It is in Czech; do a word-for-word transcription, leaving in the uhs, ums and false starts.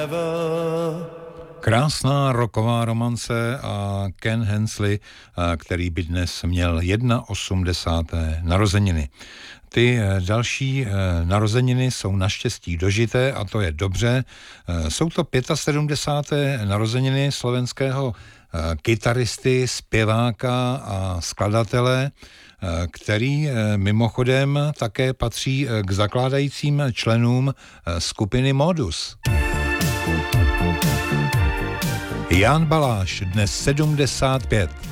Krásná rocková romance a Ken Hensley, který by dnes měl osmdesáté jedna narozeniny. Ty další narozeniny jsou naštěstí dožité a to je dobře. Jsou to sedmdesáté páté narozeniny slovenského kytaristy, zpěváka a skladatele, který mimochodem také patří k zakládajícím členům skupiny Modus. Jan Baláš, dnes sedmdesát pět.